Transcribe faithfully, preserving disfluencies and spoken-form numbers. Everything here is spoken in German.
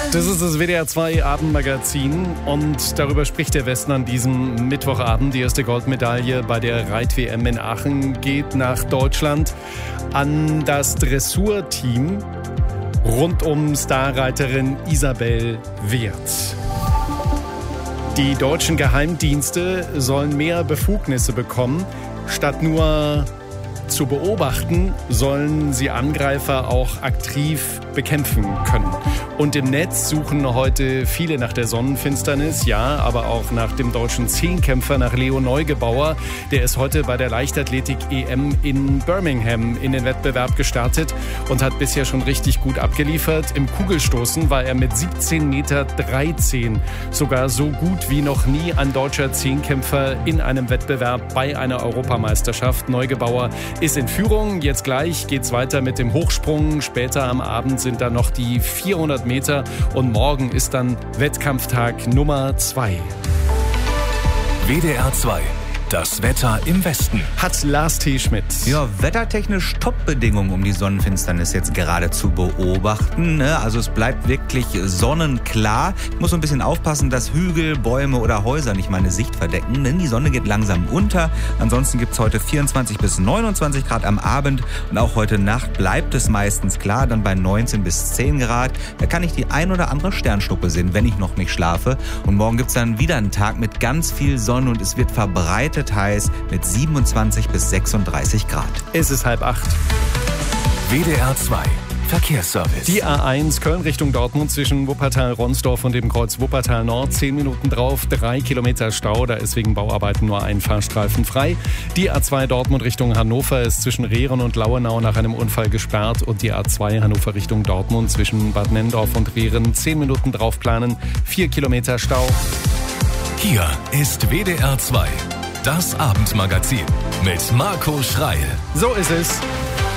Das ist das W D R zwei Abendmagazin und darüber spricht der Westen an diesem Mittwochabend. Die erste Goldmedaille bei der Reit-W M in Aachen geht nach Deutschland an das Dressurteam rund um Starreiterin Isabel Werth. Die deutschen Geheimdienste sollen mehr Befugnisse bekommen. Statt nur zu beobachten, sollen sie Angreifer auch aktiv bekämpfen können. Und im Netz suchen heute viele nach der Sonnenfinsternis, ja, aber auch nach dem deutschen Zehnkämpfer, nach Leo Neugebauer. Der ist heute bei der Leichtathletik-E M in Birmingham in den Wettbewerb gestartet und hat bisher schon richtig gut abgeliefert. Im Kugelstoßen war er mit siebzehn Meter dreizehn sogar so gut wie noch nie ein deutscher Zehnkämpfer in einem Wettbewerb bei einer Europameisterschaft. Neugebauer ist in Führung. Jetzt gleich geht's weiter mit dem Hochsprung. Später am Abend sind da noch die vierhundert Meter und morgen ist dann Wettkampftag Nummer zwei. W D R zwei. Das Wetter im Westen. Hat Lars T. Schmidt. Ja, wettertechnisch Top-Bedingungen, um die Sonnenfinsternis jetzt gerade zu beobachten. Ne? Also es bleibt wirklich sonnenklar. Ich muss so ein bisschen aufpassen, dass Hügel, Bäume oder Häuser nicht meine Sicht verdecken, denn die Sonne geht langsam unter. Ansonsten gibt es heute vierundzwanzig bis neunundzwanzig Grad am Abend und auch heute Nacht bleibt es meistens klar, dann bei neunzehn bis zehn Grad. Da kann ich die ein oder andere Sternschnuppe sehen, wenn ich noch nicht schlafe. Und morgen gibt es dann wieder einen Tag mit ganz viel Sonne und es wird verbreitet heiß mit siebenundzwanzig bis sechsunddreißig Grad. Es ist halb acht. W D R zwei Verkehrsservice. Die A eins Köln Richtung Dortmund zwischen Wuppertal-Ronsdorf und dem Kreuz Wuppertal Nord. Zehn Minuten drauf, drei Kilometer Stau. Da ist wegen Bauarbeiten nur ein Fahrstreifen frei. Die A zwei Dortmund Richtung Hannover ist zwischen Rehren und Lauenau nach einem Unfall gesperrt. Und die A zwei Hannover Richtung Dortmund zwischen Bad Nennendorf und Rehren. Zehn Minuten drauf planen, vier Kilometer Stau. Hier ist W D R zwei. Das Abendmagazin mit Marco Schreil. So ist es.